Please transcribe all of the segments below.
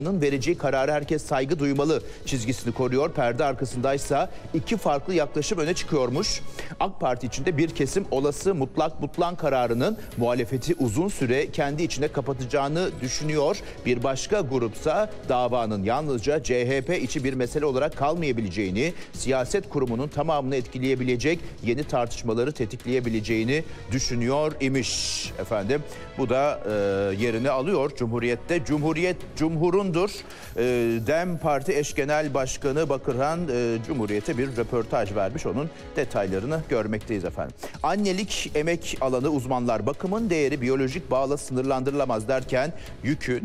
vereceği kararı herkes saygı duymalı çizgisini koruyor. Perde arkasındaysa iki farklı yaklaşım öne çıkıyormuş. AK Parti içinde bir kesim olası mutlak butlan kararının muhalefeti uzun süre kendi içine kapatacağını düşünüyor. Bir başka grupsa davanın yalnızca CHP içi bir mesele olarak kalmayabileceğini, siyaset kurumunun tamamını etkileyebilecek yeni tartışmaları tetikleyebileceğini düşünüyor imiş efendim. Bu da yerini alıyor Cumhuriyet'te. Cumhuriyet Cumhur'undur. DEM Parti Eş Genel Başkanı Bakırhan Cumhuriyet'e bir röportaj vermiş. Onun detaylarını görmekteyiz efendim. Annelik emek alanı uzmanlar bakımın değeri biyolojik bağla sınırlandırılamaz derken yükün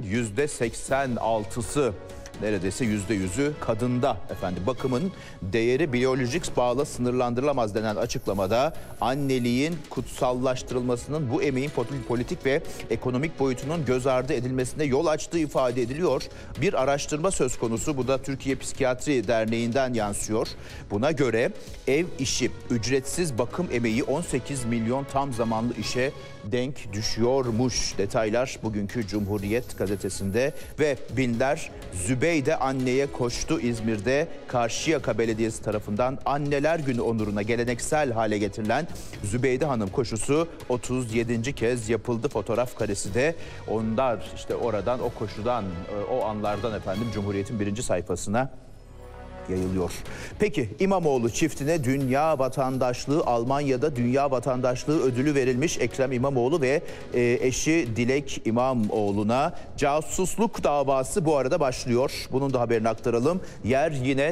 %86'sı neredeyse %100'ü kadında efendim. Bakımın değeri biyolojik bağla sınırlandırılamaz denen açıklamada anneliğin kutsallaştırılmasının bu emeğin politik ve ekonomik boyutunun göz ardı edilmesine yol açtığı ifade ediliyor. Bir araştırma söz konusu. Bu da Türkiye Psikiyatri Derneği'nden yansıyor. Buna göre ev işi ücretsiz bakım emeği 18 milyon tam zamanlı işe denk düşüyormuş. Detaylar bugünkü Cumhuriyet gazetesinde ve binler Zübeyde anneye koştu. İzmir'de Karşıyaka Belediyesi tarafından Anneler Günü onuruna geleneksel hale getirilen Zübeyde Hanım koşusu 37. kez yapıldı. Fotoğraf karesi de onlar işte oradan o koşudan o anlardan efendim Cumhuriyet'in birinci sayfasına yayılıyor. Peki İmamoğlu çiftine dünya vatandaşlığı, Almanya'da dünya vatandaşlığı ödülü verilmiş. Ekrem İmamoğlu ve eşi Dilek İmamoğlu'na casusluk davası bu arada başlıyor. Bunun da haberini aktaralım. Yer yine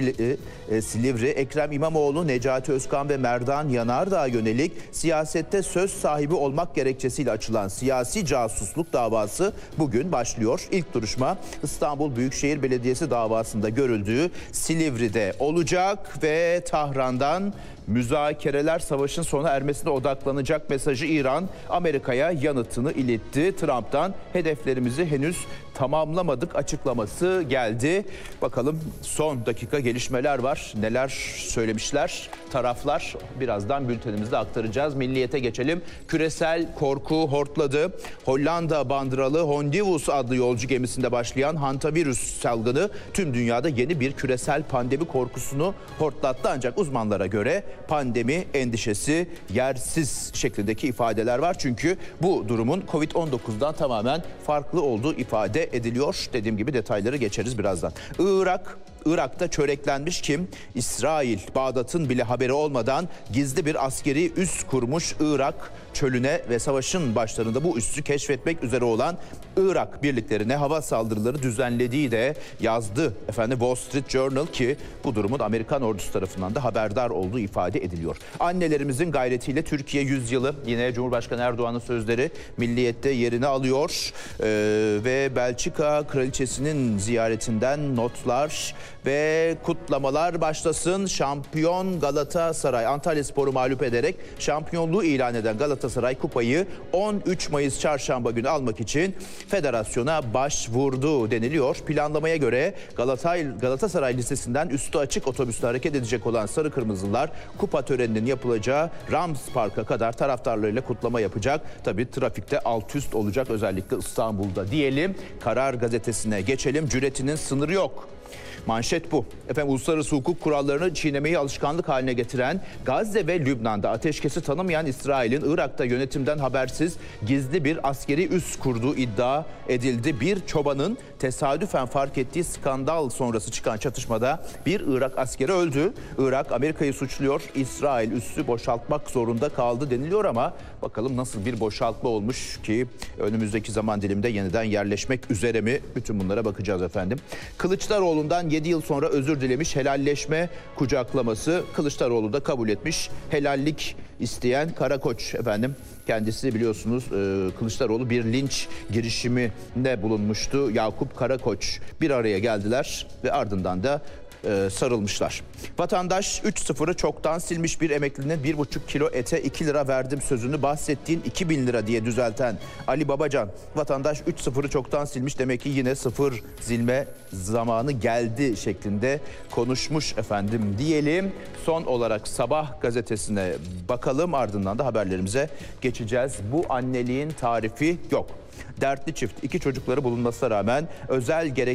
Silivri. Ekrem İmamoğlu, Necati Özkan ve Merdan Yanardağ'a yönelik siyasette söz sahibi olmak gerekçesiyle açılan siyasi casusluk davası bugün başlıyor. İlk duruşma İstanbul Büyükşehir Belediyesi davasında görüldüğü Silivri'de olacak ve Tahran'dan müzakereler savaşın sona ermesine odaklanacak mesajı İran Amerika'ya yanıtını iletti. Trump'tan hedeflerimizi henüz tamamlamadık açıklaması geldi. Bakalım son dakika gelişmeler var. Neler söylemişler taraflar, birazdan bültenimizde aktaracağız. Milliyete geçelim. Küresel korku hortladı. Hollanda bandıralı Hondivus adlı yolcu gemisinde başlayan hantavirüs salgını tüm dünyada yeni bir küresel pandemi korkusunu hortlattı. Ancak uzmanlara göre pandemi endişesi yersiz şeklindeki ifadeler var. Çünkü bu durumun Covid-19'dan tamamen farklı olduğu ifade ediliyor. Dediğim gibi detayları geçeriz birazdan. Irak'ta çöreklenmiş kim? İsrail, Bağdat'ın bile haberi olmadan gizli bir askeri üs kurmuş Irak çölüne ve savaşın başlarında bu üssü keşfetmek üzere olan Irak birliklerine hava saldırıları düzenlediği de yazdı. Efendim Wall Street Journal ki bu durumun Amerikan ordusu tarafından da haberdar olduğu ifade ediliyor. Annelerimizin gayretiyle Türkiye 100 yılı, yine Cumhurbaşkanı Erdoğan'ın sözleri Milliyet'te yerini alıyor. Ve Belçika Kraliçesi'nin ziyaretinden notlar ve kutlamalar başlasın. Şampiyon Galatasaray Antalyaspor'u mağlup ederek şampiyonluğu ilan eden Galatasaray kupayı 13 Mayıs çarşamba günü almak için federasyona başvurdu deniliyor. Planlamaya göre Galatasaray Lisesi'nden üstü açık otobüsle hareket edecek olan Sarı Kırmızılar kupa töreninin yapılacağı Rams Park'a kadar taraftarlarıyla kutlama yapacak. Tabii trafikte alt üst olacak, özellikle İstanbul'da diyelim. Karar Gazetesi'ne geçelim. Cüretinin sınırı yok. Manşet bu. Efendim uluslararası hukuk kurallarını çiğnemeyi alışkanlık haline getiren, Gazze ve Lübnan'da ateşkesi tanımayan İsrail'in Irak'ta yönetimden habersiz gizli bir askeri üs kurduğu iddia edildi. Bir çobanın tesadüfen fark ettiği skandal sonrası çıkan çatışmada bir Irak askeri öldü. Irak Amerika'yı suçluyor. İsrail üssü boşaltmak zorunda kaldı deniliyor ama bakalım nasıl bir boşaltma olmuş ki önümüzdeki zaman diliminde yeniden yerleşmek üzere mi? Bütün bunlara bakacağız efendim. Kılıçdaroğlu'ndan 7 yıl sonra özür dilemiş, helalleşme kucaklaması Kılıçdaroğlu da kabul etmiş. Helallik isteyen Karakoç efendim. Kendisi biliyorsunuz Kılıçdaroğlu bir linç girişiminde bulunmuştu. Yakup Karakoç bir araya geldiler ve ardından da sarılmışlar. Vatandaş 3-0'ı çoktan silmiş bir emeklinin 1,5 kilo ete 2 lira verdim sözünü bahsettiğin 2.000 lira diye düzelten Ali Babacan, vatandaş 3-0'ı çoktan silmiş, demek ki yine sıfır zilme zamanı geldi şeklinde konuşmuş efendim diyelim. Son olarak Sabah gazetesine bakalım, ardından da haberlerimize geçeceğiz. Bu anneliğin tarifi yok. Dertli çift 2 çocukları bulunmasına rağmen özel gerek